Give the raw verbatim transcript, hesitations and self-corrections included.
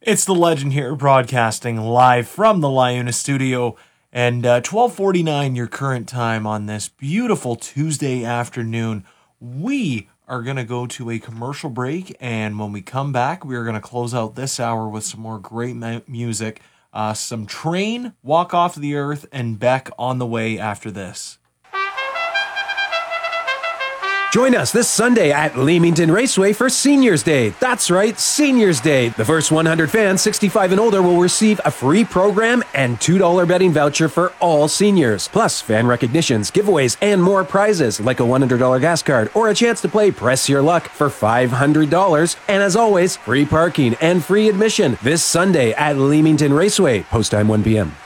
It's the Legend here, broadcasting live from the Liuna studio, and uh, twelve forty-nine your current time on this beautiful Tuesday afternoon. We are going to go to a commercial break, and when we come back, we are going to close out this hour with some more great mu- music, uh, some Train, Walk Off the Earth, and Beck on the way after this. Join us this Sunday at Leamington Raceway for Seniors Day. That's right, Seniors Day. The first one hundred fans sixty-five and older will receive a free program and two dollars betting voucher for all seniors. Plus, fan recognitions, giveaways, and more prizes like a one hundred dollars gas card or a chance to play Press Your Luck for five hundred dollars. And as always, free parking and free admission this Sunday at Leamington Raceway. Post time one p.m.